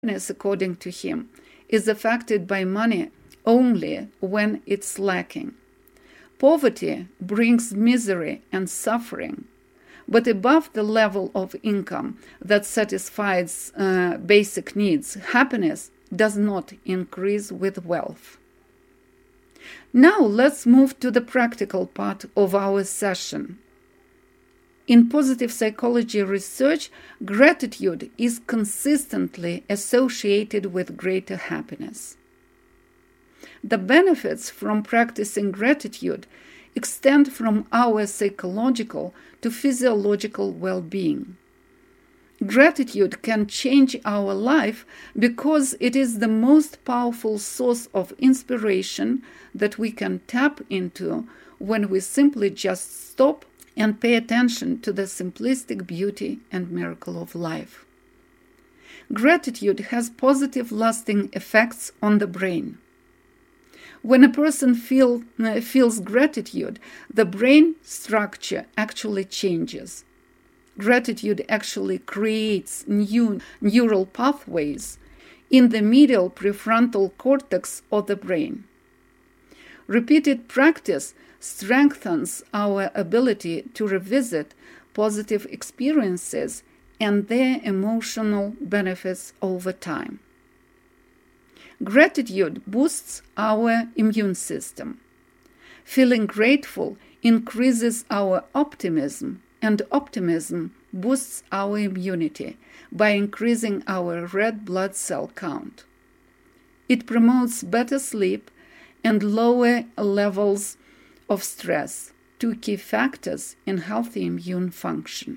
according to him, is affected by money only when it's lacking. Poverty brings misery and suffering, but above the level of income that satisfies basic needs, happiness does not increase with wealth. Now let's move to the practical part of our session. In positive psychology research, gratitude is consistently associated with greater happiness. The benefits from practicing gratitude extend from our psychological to physiological well-being. Gratitude can change our life because it is the most powerful source of inspiration that we can tap into when we simply just stop and pay attention to the simplistic beauty and miracle of life. Gratitude has positive lasting effects on the brain. When a person feels gratitude, the brain structure actually changes. Gratitude actually creates new neural pathways in the medial prefrontal cortex of the brain. Repeated practice strengthens our ability to revisit positive experiences and their emotional benefits over time. Gratitude boosts our immune system. Feeling grateful increases our optimism, and optimism boosts our immunity by increasing our red blood cell count. It promotes better sleep and lower levels of stress, two key factors in healthy immune function.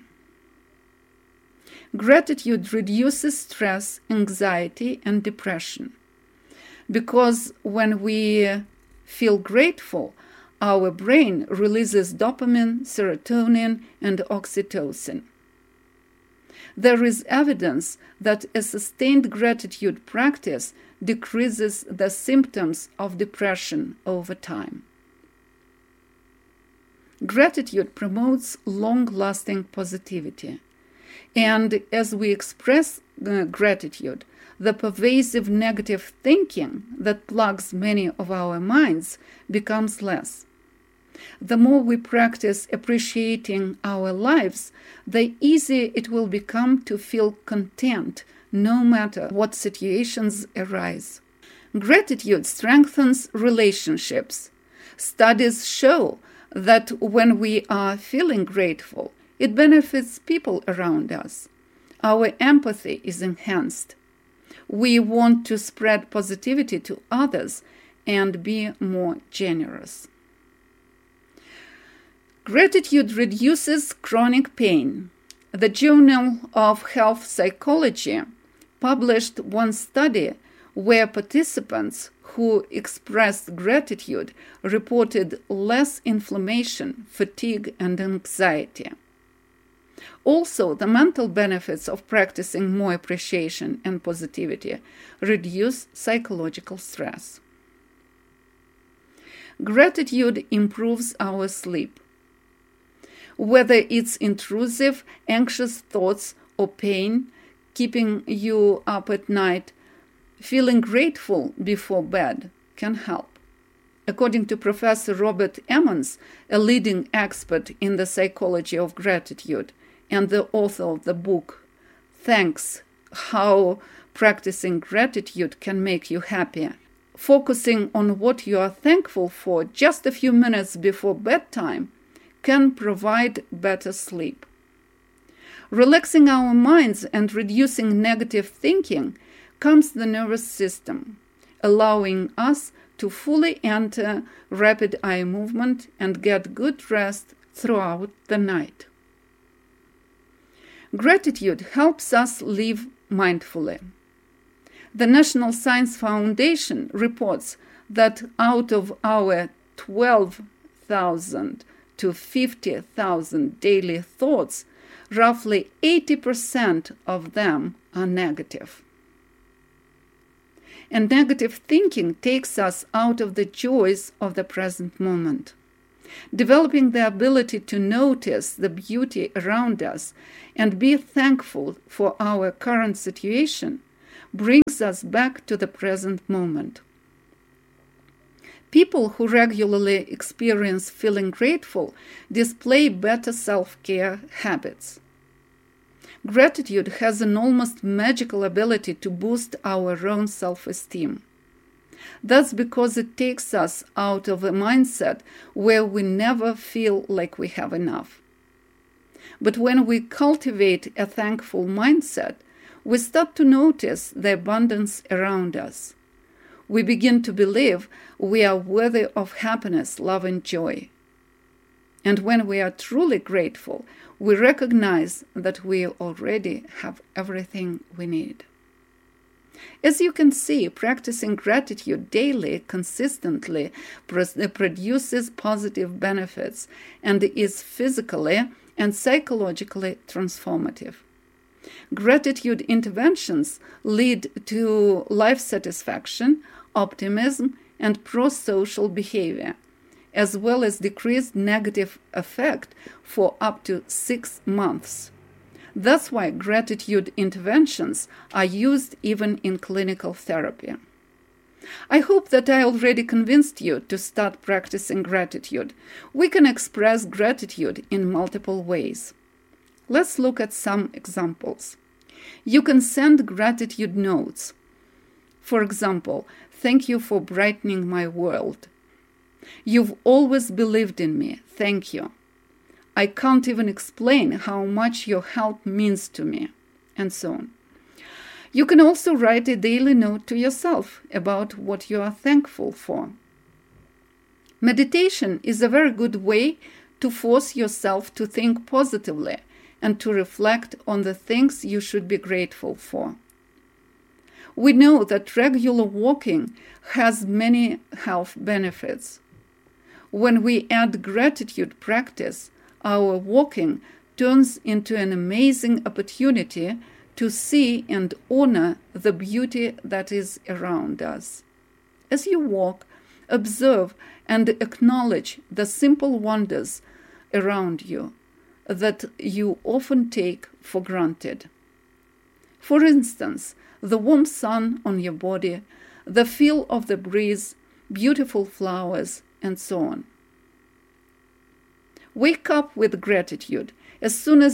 Gratitude reduces stress, anxiety, and depression, because when we feel grateful, our brain releases dopamine, serotonin, and oxytocin. There is evidence that a sustained gratitude practice decreases the symptoms of depression over time. Gratitude promotes long-lasting positivity. And as we express gratitude, the pervasive negative thinking that plugs many of our minds becomes less. The more we practice appreciating our lives, the easier it will become to feel content no matter what situations arise. Gratitude strengthens relationships. Studies show that when we are feeling grateful, it benefits people around us. Our empathy is enhanced. We want to spread positivity to others and be more generous. Gratitude reduces chronic pain. The Journal of Health Psychology published one study where participants who expressed gratitude reported less inflammation, fatigue, and anxiety. Also, the mental benefits of practicing more appreciation and positivity reduce psychological stress. Gratitude improves our sleep. Whether it's intrusive, anxious thoughts or pain keeping you up at night, feeling grateful before bed can help. According to Professor Robert Emmons, a leading expert in the psychology of gratitude and the author of the book, Thanks, How Practicing Gratitude Can Make You Happier, focusing on what you are thankful for just a few minutes before bedtime can provide better sleep. Relaxing our minds and reducing negative thinking calms the nervous system, allowing us to fully enter rapid eye movement and get good rest throughout the night. Gratitude helps us live mindfully. The National Science Foundation reports that out of our 12,000 to 50,000 daily thoughts, roughly 80% of them are negative. And negative thinking takes us out of the joys of the present moment. Developing the ability to notice the beauty around us and be thankful for our current situation brings us back to the present moment. People who regularly experience feeling grateful display better self-care habits. Gratitude has an almost magical ability to boost our own self-esteem. That's because it takes us out of a mindset where we never feel like we have enough. But when we cultivate a thankful mindset, we start to notice the abundance around us. We begin to believe we are worthy of happiness, love, and joy. And when we are truly grateful, we recognize that we already have everything we need. As you can see, practicing gratitude daily, consistently, produces positive benefits and is physically and psychologically transformative. Gratitude interventions lead to life satisfaction, optimism, and pro-social behavior, as well as decreased negative effect for up to 6 months. That's why gratitude interventions are used even in clinical therapy. I hope that I already convinced you to start practicing gratitude. We can express gratitude in multiple ways. Let's look at some examples. You can send gratitude notes. For example, thank you for brightening my world. You've always believed in me. Thank you. I can't even explain how much your help means to me, and so on. You can also write a daily note to yourself about what you are thankful for. Meditation is a very good way to force yourself to think positively and to reflect on the things you should be grateful for. We know that regular walking has many health benefits. When we add gratitude practice, our walking turns into an amazing opportunity to see and honor the beauty that is around us. As you walk, observe and acknowledge the simple wonders around you that you often take for granted. For instance, the warm sun on your body, the feel of the breeze, beautiful flowers, and so on. Wake up with gratitude. As soon as